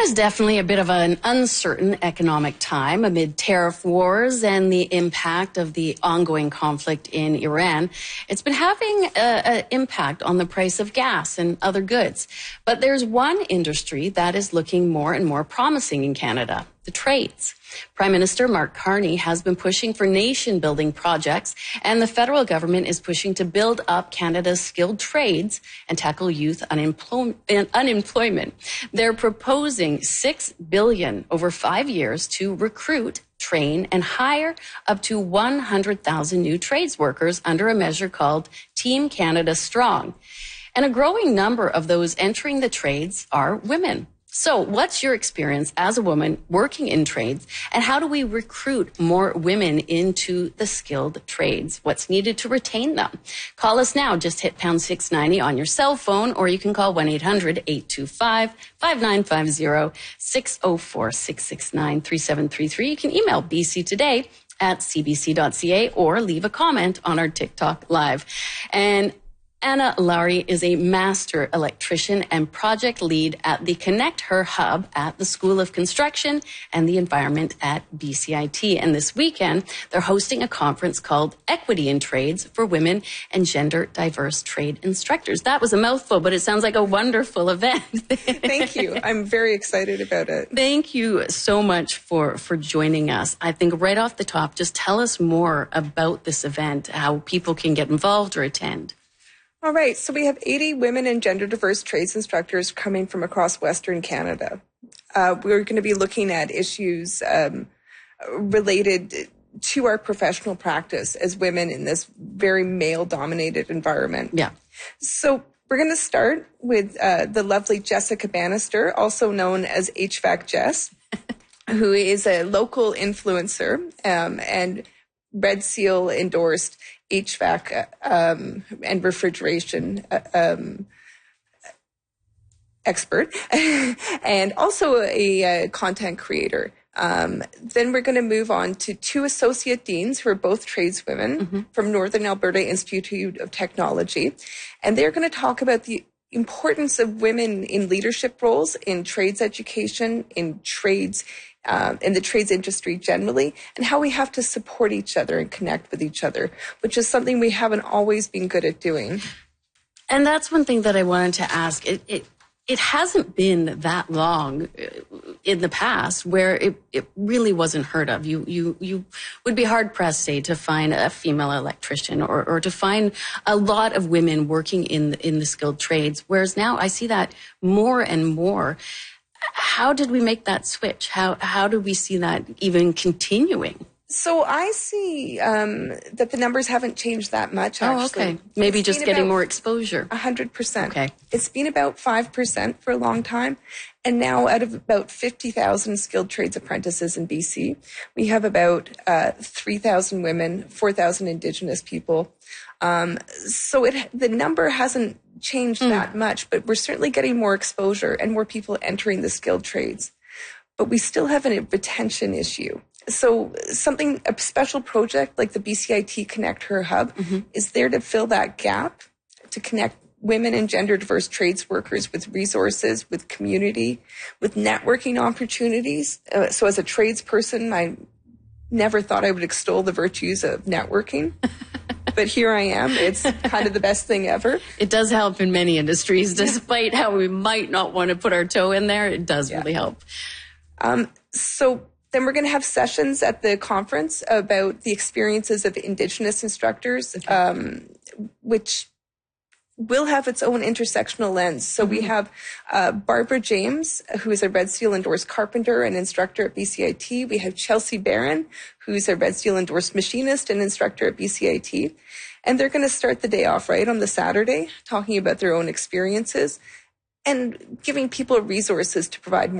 is definitely a bit of an uncertain economic time amid tariff wars and the impact of the ongoing conflict in Iran. It's been having an impact on the price of gas and other goods. But there's one industry that is looking more and more promising in Canada, the trades. Prime Minister Mark Carney has been pushing for nation-building projects, and the federal government is pushing to build up Canada's skilled trades and tackle youth unemployment. They're proposing $6 billion over 5 years to recruit, train, and hire up to 100,000 new trades workers under a measure called Team Canada Strong. And a growing number of those entering the trades are women. So what's your experience as a woman working in trades, and how do we recruit more women into the skilled trades? What's needed to retain them? Call us now. Just hit pound 690 on your cell phone, or you can call 1-800-825-5950, 604-669-3733. You can email bctoday@cbc.ca or leave a comment on our TikTok Live. And Anna Lowry is a master electrician and project lead at the Connect Her Hub at the School of Construction and the Environment at BCIT. And this weekend, they're hosting a conference called Equity in Trades for Women and Gender Diverse Trade Instructors. That was a mouthful, but it sounds like a wonderful event. Thank you. I'm very excited about it. Thank you so much for joining us. I think right off the top, just tell us more about this event, how people can get involved or attend. All right, so we have 80 women and gender diverse trades instructors coming from across Western Canada. We're going to be looking at issues related to our professional practice as women in this very male-dominated environment. Yeah. So we're going to start with the lovely Jessica Bannister, also known as HVAC Jess, who is a local influencer and Red Seal endorsed HVAC and refrigeration expert, and also a content creator. Then we're going to move on to two associate deans who are both tradeswomen from Northern Alberta Institute of Technology. And they're going to talk about the importance of women in leadership roles, in trades education, in trades, in the trades industry generally, and how we have to support each other and connect with each other, which is something we haven't always been good at doing. And that's one thing that I wanted to ask. It hasn't been that long in the past where it really wasn't heard of. You would be hard pressed, say, to find a female electrician or to find a lot of women working in the skilled trades. Whereas now I see that more and more. How did we make that switch? How do we see that even continuing? So I see that the numbers haven't changed that much, actually. Oh, okay. Maybe just getting more exposure. 100%. Okay. It's been about 5% for a long time. And now out of about 50,000 skilled trades apprentices in BC, we have about 3,000 women, 4,000 Indigenous people. So the number hasn't changed that much, but we're certainly getting more exposure and more people entering the skilled trades. But we still have a retention issue. So a special project like the BCIT Connect Her Hub is there to fill that gap, to connect women and gender diverse trades workers with resources, with community, with networking opportunities. So as a tradesperson, I never thought I would extol the virtues of networking. But here I am. It's kind of the best thing ever. It does help in many industries, despite how we might not want to put our toe in there. It does really help. So then we're going to have sessions at the conference about the experiences of Indigenous instructors, which will have its own intersectional lens. So we have Barbara James, who is a Red Seal endorsed carpenter and instructor at BCIT. We have Chelsea Barron, who's a Red Seal endorsed machinist and instructor at BCIT. And they're going to start the day off right on the Saturday, talking about their own experiences and giving people resources to provide more